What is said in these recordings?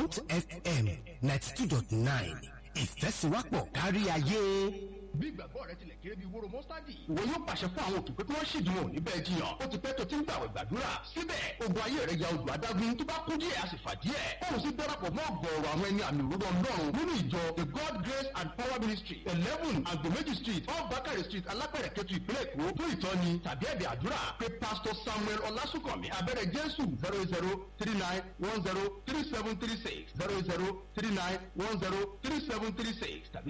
Bond FM 92.9 ìfẹ́síwápọ̀ kárí ayé. bí ìgbàgbọ́ rẹ tilẹ̀ kéré bí wóró mọ́sádì. ìwọ yóò pàṣẹ fún àwọn òkè pé kí wọ́n ṣèdùn wọn níbẹ̀ jiyàn. ó ti pẹ́ tó ti ń gbàwẹ̀ gbàdúrà. síbẹ̀ ogun ayé rẹ̀ ya odò adágún tó bá kú díẹ̀ a sì fà díẹ̀. ó sì darapọ̀ mọ́ ọ̀gọ̀ọ̀rọ̀ àwọn ẹni àmì òróró ọlọ́run nínú ìjọ the God Grace and Power Ministry 11 Agbomeji Street off Bakari Street alápẹ̀rẹ̀ kẹtù ìpínlẹ̀ Èkó fún ìtọ́ni tàbí ẹ̀bẹ̀ àdúrà pé Pastor Samuel Ọlásùnkànmí abẹ́rẹ́ Jésù 0039103736 0039103736 tàbí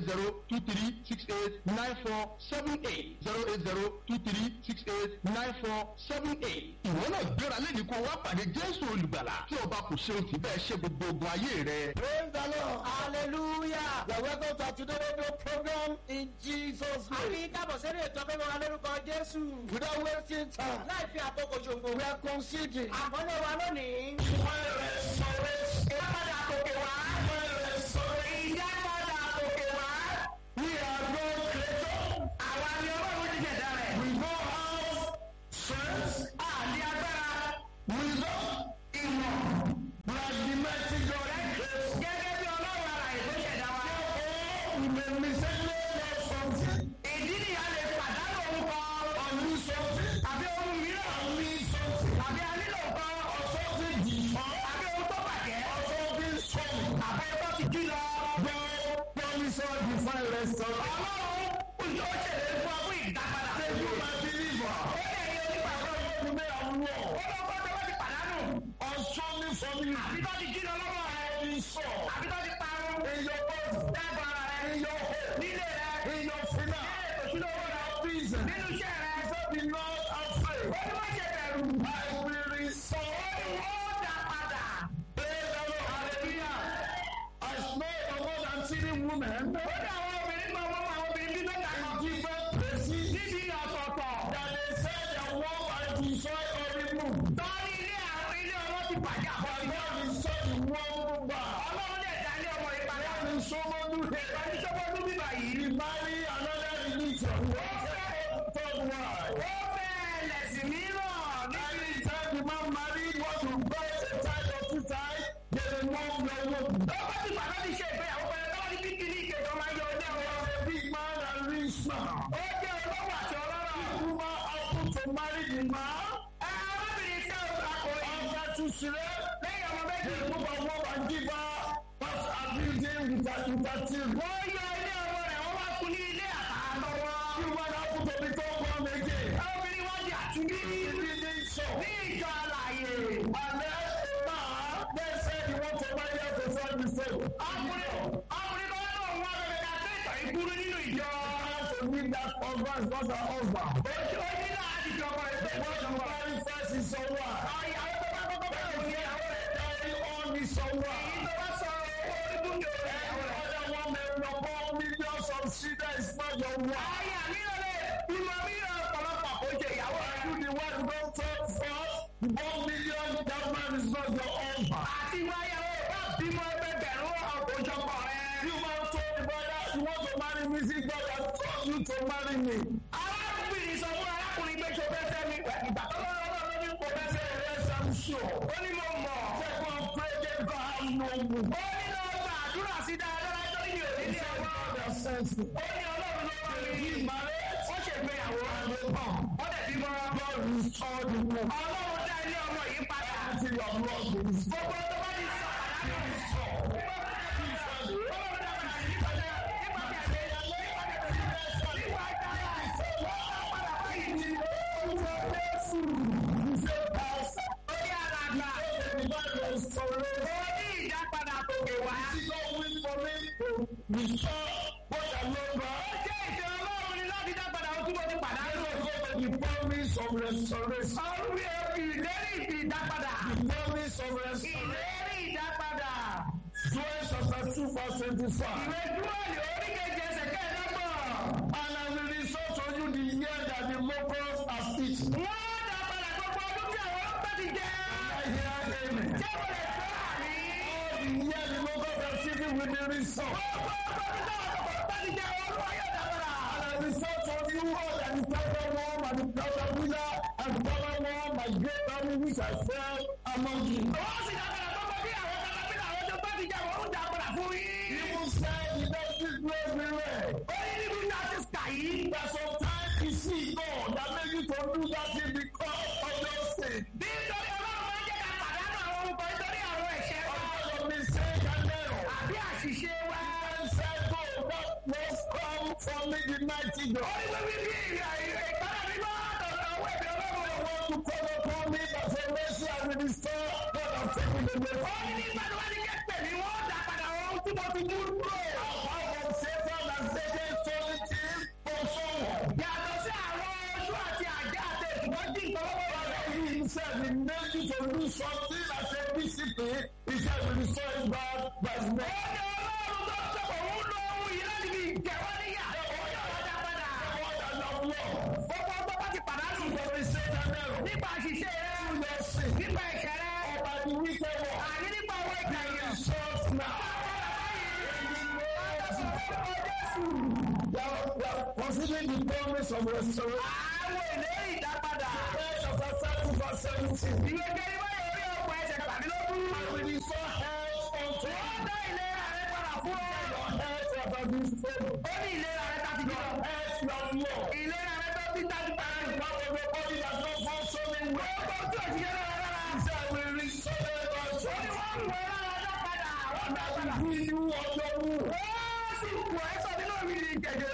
08023689478 08023689478. ìwọ náà gbéra lẹ́ni kó wá pàdé Jésù olùgbàlà tí ọba kò ṣeun tí bẹ́ẹ̀ ṣe gbogbo ogun ayé rẹ. Praise the Lord. Hallelujah. You are welcome to our today radio program in Jesus' name. Àbí kábọ̀ sẹ́rí ètò ọ̀fẹ́ wa lórúkọ Jésù. Without wasting time, Láì fi àkókò ṣòfò. we are considering Àkọlé wa lónìí. Ìyápadà àkókò wá. Ìyápadà àkókò wá. we are not creator. Àwa ni Ọlọ́run ti ṣẹ̀dá rẹ̀. We don't have strength, Àní agbára. wisdom, ìmọ̀. We are the mighty God that creates. Gẹ́gẹ́ bí Ọlọ́run alààyè tó ṣẹ̀dá wa. We may mistakenly love something, Ìdí nìyá lè pàdánù ohun kan. or lose something, Àbí ohun mìíràn. or need something, Àbí a nílò nǹkan. or something deeper, Àbí ohun tó bàjẹ́. or something strong. Àbí ohun tó ti jí lọ. God promise us divine restoration. Ọlọ́run yóò ṣèlérí fún ọ fún ìdápadà. Thank you, my believer. Ó lè yẹ onígbàgbọ́. You may have Ó won. lọ kọ́ tó bá ti pàdánù. Or strongly from you. Àbí tó ti jí lọ lọ́wọ́ rẹ̀. In soul, Àbí tó ti parun. in your body, Dáàbò ara rẹ̀. in your home, Nílé rẹ̀. in your finance, Òṣùlówó rẹ̀. in your business. Nínú iṣẹ́ rẹ̀. He said, be not afraid. Ó ní wọ́n ṣe bẹ̀rù. I will restore. Ó dá padà. Praise the Lord. Hallelujah. I know a more than 3 women Ó dá àwọn obìnrin kan mọ́ àwọn obìnrin bí mẹ́ta in kan. different places Níbi ọ̀tọ̀ọ̀tọ̀. that they said their work and destroy or remove. Tọ́ni ilé ọmọ ti bàjẹ́ But àbọ̀. God restored the one back. Ọlọ́run lè dá ilé ọmọ yìí padà. God is so much to hate. Ìgbà tí sọ́kọ́ ọdún bíbà yìí. He marry another religion. Third wife. Ó fẹ́ ẹlẹ́sìn mìíràn níbi Every time the man married, want to buy a child or 2 times, they will move their work. Ọkọ̀ ti bàbá ti ṣe ìgbéyàwó pẹ̀lú tọ́wọ́ ní kíkì ní ìkejì ọmọ ayé ọdẹ ọ̀rọ̀. A big man and rich man. Ó jẹ́ olówó àti ọlọ́rọ̀. Woman happened to marry the man. Arábìnrin tẹ́ o takòrí. After 2 children, Lẹ́yìn ọmọ méjì. they move and work and give her part of building with her children. Wọ́n yọ ilé ọmọ rẹ̀, wọ́n wá kún ní ilé àtàtọ̀wọ́. Woman happened to become born again. Obìnrin wọ́n di àtúndí. He didn't show. Ní ìjọ alààyè. And then the man, they said he want to marry her to solve the same. Ọkùnrin kan náà wọ́n bẹ̀rẹ̀ ká tó ìtọ̀ ìkúrú nínú ìjọ. To meet that husband is not her husband. Ó ní láti jọ ọmọ rẹ̀ tó What you ìwọ́n. marry first is someone. Ìyàwó tó bá kọ́kọ́ bẹ̀rẹ̀ òun ìyàwó rẹ̀. Carry on is someone. Èyí tó bá sọ̀rọ̀ owó orí dúdú rẹ̀. Other one may report millions of children is not your wife. Àyà nílò lè bímọ mílíọ̀nù ọ̀pọ̀lọpọ̀ kó jẹ ìyàwó rẹ̀. You the one who don't talk first. 1 million, that man is not your husband. Àti wáyàwó bá bímọ ẹgbẹ̀rún ọ̀pọ̀jọpọ̀ rẹ̀. You want to the brother, you want to marry me, see God has told you to marry me. Arábìnrin sọ fún arákùnrin pé ṣo fẹ́ fẹ́ mi. Ìgbà tó lọ́wọ́ lọ́wọ́ ní kò fẹ́ fẹ́ rẹ̀. Yes, I'm sure. Ó ní mo mọ̀. Take one pray, get God have no move. Ó ní lọ gba àdúrà sí dáadáa tó ní òní ní ọwọ́. God has sent me. Ó ní Ọlọ́run ló wá mi. He married Ó ṣègbéyàwó. and they come. Wọ́n dẹ̀ bímọ. God restored the womb. Ọlọ́run dá ilé ọmọ yìí padà. Until your blood will restore. Gbogbo tó bá ti sọ àdájọ́. The promise of restoration. Joel chapter 2 verse 25. And I will restore to you the year that the locusts have eaten. I hear amen. All the year the locusts have eaten will be restored. And I restore to you all that the powder worm and the caterpillar and the powder worm, my great army which I fell among you. Ó ní nígbà tó bá ti ké pè mí, wọ́n dá padà ohun tí mo ti mú dúró. Yàtọ̀ sí àwọn oṣù àti àjẹ́ àti ètùbọ́ dín nǹkan lọ́wọ́ rẹ̀. He said he made you to lose something as a discipline. He said we restore it back by his name. Ó ní Ọlọ́run tó sọ pé òun lo ohun yìí láti fi jẹ̀wọ́ níyà. Ó yọ̀ ọ́ dá padà. Gbogbo ọgbọ́n bá ti pàdánù. Nípa àṣìṣe rẹ̀. Nípa ìṣẹ́ rẹ̀. Àní nípa owó ìgbà yẹn. Considering the promise of restoration. Àwọn ìlérí ìdápadà. Chapter 30 verse 17. Ìwé kẹ́rin wáyé orí ọ̀pọ̀ ẹsẹ̀ kàdínlógún. I will restore health unto you. Wọ́n dá ìlera rẹ̀ padà fún ọ. Your health after this faith. Ó ní ìlera rẹ̀ tàbí jọ. Health your law. Ìlera rẹ̀ tó ti tàbí tàbí. Part of your body that not functioning well. Gbogbo tí ò ti yẹ lọ́wọ́ rárá. He said I will restore them unto Ó ní you. wọ́n mú ẹ lára ọjọ́ padà. Wọ́n dá I padà. will heal you of your wound. Wọ́n sì kù ẹ́ sọ nínú ìrìn ìjẹ̀jẹ̀.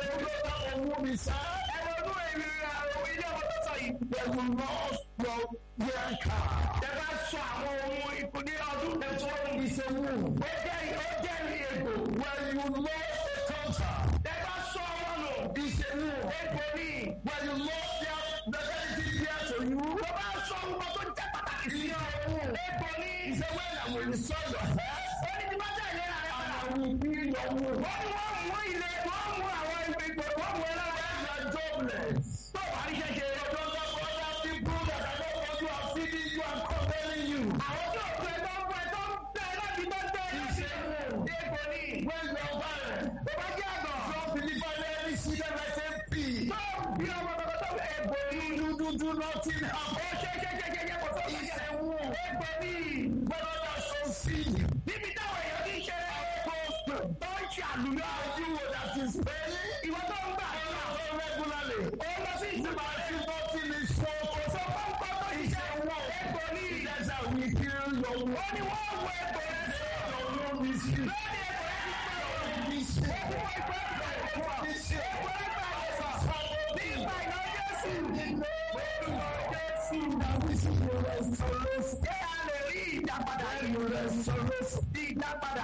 Ẹ̀rọ ọdún àwọn ilé ọmọ tó sọ yìí. They will lost your wear car. Ẹ bá sọ àwọn ohun ikú ní ọdún It's only the wound. ó jẹ́ egbò. When you lost a cancer, Ẹ bá sọ ọmọ nù. it's a wound. Egbò ni. When you lost the anything dear to you, Tó bá sọ nǹkan tó jẹ́ pàtàkì sí ọ. Egbò ni. he said, when I will restore your health, Ó ní tí bá jẹ́ ìlera rẹ̀ and padà. I will heal your wound. Wọ́n mú àwọn egbò, wọ́n mú ẹ lára. You are jobless. Tó wà ní ṣẹ̀ṣẹ̀. Other people that are not what you are feeding you and compelling you. Àwọn tí ò tó ẹ tó ń fún ẹ tó ń tẹ láti tó ń tẹ láti. Egbò ni. When you are barren, Tó bá jẹ́ àgbọ̀. don't believe I let me see them like a pea. Tó bí ọmọ bàbá tó egbò ni. Do nothing happen. Ó ṣe kò tó ṣe. It's a wound. Egbò ni. But others don't see. Níbi táwọn èèyàn ti ń ṣe tó ń ṣe àlùyọ. You that is paying, Ìwọ tó ń gbà you náà. are regularly. Ó lọ sí ìjọba But rẹ̀. you nothing is so Sọ fún ọkọ tó ṣiṣẹ́ egbò ni. that's how we kill your Ó wound. ní wọ́n wo egbò rẹ̀ sí. Your wound is healed. Lónìí egbò rẹ̀ ti pẹ́ o. This Ó ti wọ ìgbà ìgbà ìgbà. Egbò rẹ̀ gbà ẹ̀sọ̀. Nípa ìná Jésù. Ṣé a lè rí ìdápadà yìí? Ìdápadà.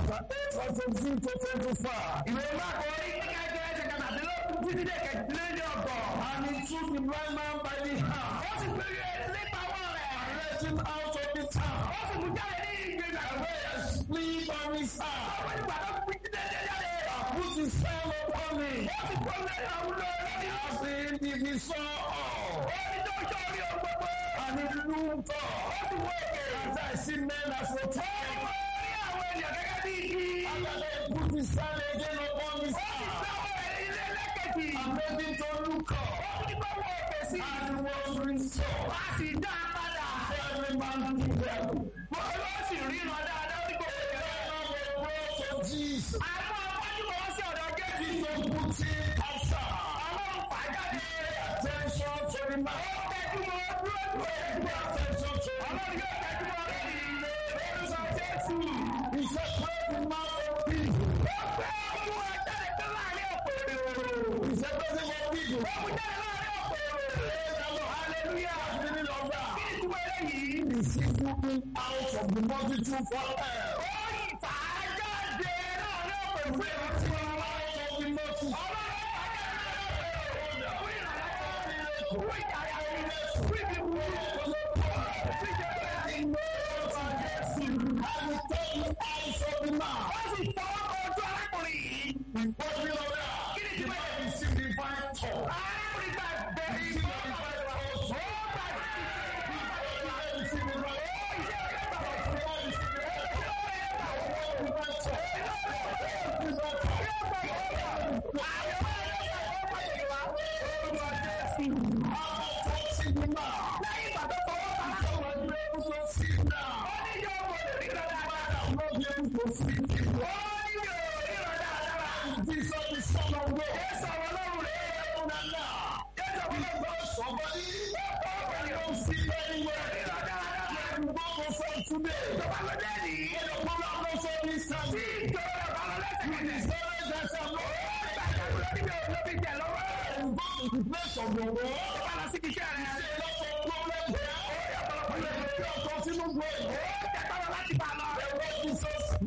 Ìwé Máàkù orí kíkẹ́jọ ẹsẹ̀ kẹtàdínlógún títí dé kẹtìlélọ́gbọ̀n. And he took the blind man by the hand Ó sì fi nípa wọn rẹ̀. and led him out of the town. Ó sì mú jáde ní ìgbéga. And split on his hand. Ọ̀pọ̀ nígbà tó fi dídé jáde. Put his hand upon him. Ó sì kó lẹ́yìn àwọn olórí. As if he saw all. Ó ní tó ṣe orí ògbógbó. And he looked up. Ó sì wọ òkè. As I see men as a Ó ní time. wọ́n rí àwọn ènìyàn gẹ́gẹ́ bí igi. After they put his hand again upon his Ó sì hand. sáwọ́ rẹ̀ ilé lẹ́kẹ̀jì. And made him to look Ó up. ní kó wọ òkè sí. And he was restored. A sì dá a padà. Every man to them. Ó ló sì ríran dáadáa ní gbogbo ìgbà. Jesus. Àwọn afọ́jú kan wá sí ọ̀dọ̀ Jésù. Jesus put in answer. Ọlọ́run fà á jáde. Attention to the man. Ó tẹ́jú mọ́ dúró dúró dúró. Attention to the man. Ọlọ́run yóò tẹ́jú mọ́ lórí orúkọ Jésù. He said, pray the mouth of people. Ó fẹ́ ọmú ẹ jáde tó láàrin ọ̀pọ̀ èrò. He said, pray the mouth of people. Ó mú jáde láàrin ọ̀pọ̀ èrò. Hallelujah. Meaning of that. Kí ni ìtumọ̀ eléyìí? He sees moving out of the multitude for hell. Ó yí fà á jáde láàrin ọ̀pọ̀ èrò. Out of the multitude. Ọlọ́run fà á jáde láàrin ọ̀pọ̀ èrò. Fún ìrànlọ́wọ́. Fún ìdáyà. Fún ìdìbò. Fún ìjọba. And he took the eyes of the man. Ó sì fọwọ́ kan ojú arákùnrin yìí. What we know that? Kí ni The ìtumọ̀ man eléyìí? received divine touch. Arákùnrin gbà bẹ̀rẹ̀ ìfọwọ́ kan. Ó gbà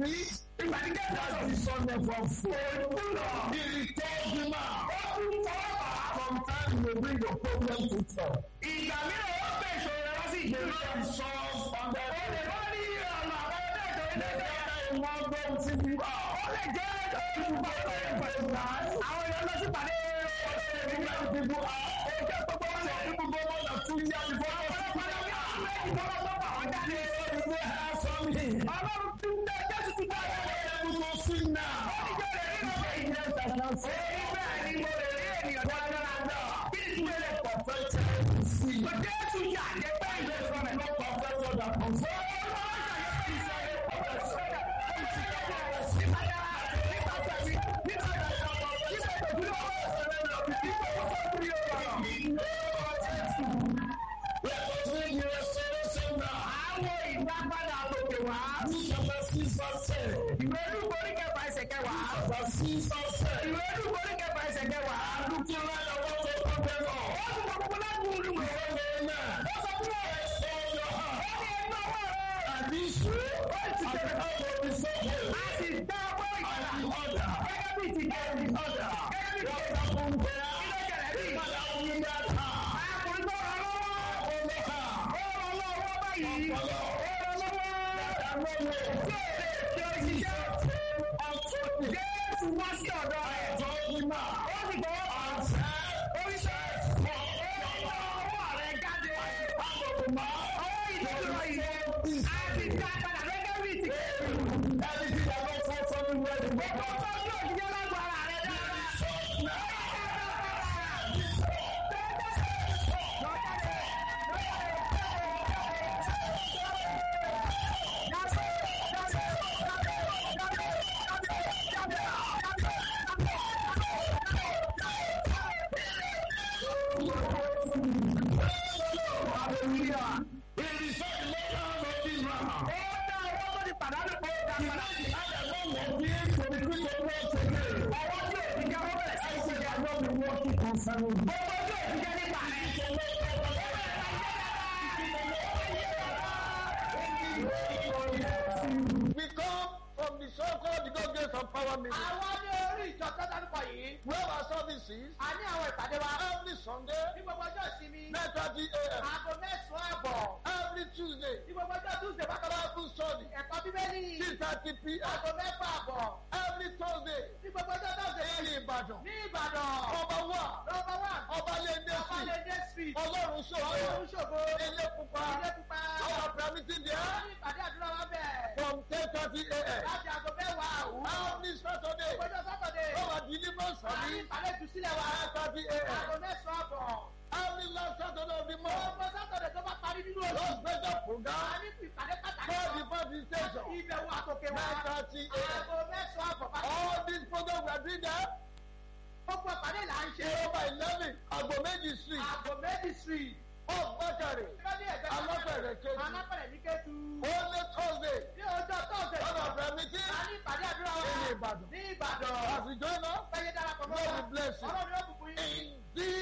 this. Ìgbà tí Jésù That's sọ̀rọ̀. the son of our food. Òkú lọ. He returned him out. Ó tún fọwọ́ bà á. Sometimes you bring your problem to talk. Ìgbà mìíràn ó gbé ìṣòro rẹ wá sí ìgbèrú rẹ. You solve on the Ó lè bọ́ ní ọ̀nà àwọn ọdẹ ìṣòro ilé ìṣòro. one go to the Ó lè jẹ́ olùkọ́ àwọn èèyàn lọ sí pàdé people are ẹjọ́ gbogbo wọn lọ. people go more than 2 years before Ọ̀pọ̀lọpọ̀ ní àwọn méjì tọ́lọ́ tó bà wọ́n jáde. they have something. Ọlọ́run tún dé Jésù tún dá ẹ̀. People go see now. Ó ní jẹ́ lè rí lọ́wọ́ ìyẹn. Yes, that's not fair. Èyí bẹ́ẹ̀ ni mo lè rí ènìyàn tó dára náà. Kí ni ìtumọ̀ ilé pọ̀? Perfected to see. Mo Jésù yà dé pẹ́ ìlú ìfọ̀mẹ̀. Not perfected that confess. Ìwé Olúkọ orí kẹfà ẹsẹ̀ kẹwàá. Ìwé Olúkọ orí kẹfà ẹsẹ̀ kẹwàá. Ó tún kọ gbogbo láti wúlò wẹ̀. Ó sọ fún ọ̀. Ó ní ẹgbẹ́ ọwọ́ rẹ̀. Ó ti tẹ̀lé. A sì dá ọwọ́ ìgbàlá. Gẹ́gẹ́ bí ti kẹ́rì. Gẹ́gẹ́ bí ti kẹ́rì. Kí ló jẹ̀rẹ̀ bí? Arákùnrin tó rọ lọ́wọ́. Ó rọ lọ́wọ́ báyìí. Ó rọ lọ́wọ́. Tí ò lè ṣe òṣìṣẹ́. Jésù wá sí ọ̀dọ̀ rẹ̀. Ó sì gbọ́. Oríṣẹ́ ọwọ́ rẹ̀ jáde. Ọwọ́ ìdúró yìí. A ti dá padà gẹ́gẹ́ bí ti kẹ́rì. Gbogbo tó ń lò jíjẹ́ lágbára rẹ̀ dáadáa. We come from the so-called God Grace and Power Meeting. Àwọn ní orí ìjọ tó dárúkọ yìí. We have our services A ní àwọn ìpàdé wa. every Sunday, Ní gbogbo ọjọ́ ìsinmi. 9:30 a.m. Aago mẹ́sàn-án àbọ̀. Every Tuesday, Ní gbogbo ọjọ́ Tuesday bákan náà. Bible study, Ẹ̀kọ́ Bíbélì. 6:30 p.m. Aago mẹ́fà àbọ̀. Every Thursday, Ní gbogbo ọjọ́ Thursday. ní Ìbàdàn. Ní Ìbàdàn. Ọba wà, Nọ́mbà wà. Ọbalẹ́ndé sí, Ọbalẹ́ndé street. Ọlọ́run ṣòro, Ọlọ́run ṣògo. Ilé Pupa, Ilé Pupa. our permitting there Wọ́n ní ìpàdé àdúrà wa bẹ̀. from 10:30 a.m. Láti aago mẹ́wàá àwùjọ. Every Saturday, Gbogbo ọjọ́ Sátọ̀dé. our deliverance A ní service, ìpàdé ìtúsílẹ̀ wa. 9:30 a.m. Aago mẹ́sàn-án àbọ̀. Every last Saturday of the month, Gbogbo Sátọ̀dé tó bá parí nínú oṣù. those special A program, ní ìpàdé pàtàkì. for the participation, Ìbẹ̀wò àtòkè wa. 9:30 a.m. Aago mẹ́sàn-án àbọ̀. All these programs we are doing there, Gbogbo ìpàdé là ń ṣe. number 11, Agbomeji Street, Aago méjì street. off Bakare, Alápẹ̀rẹ̀ Kejì. Alápẹ̀rẹ̀ ní Kétu. only Thursday, Ní ọjọ́ Thursday. our permitting A ní ìpàdé àdúrà wa. in Ìbàdàn. Ní Ìbàdàn. As we join us, Fẹ́yẹ́ darapọ̀ mọ́ God wa. will bless you. Ọlọ́run yóò bùkún yín. in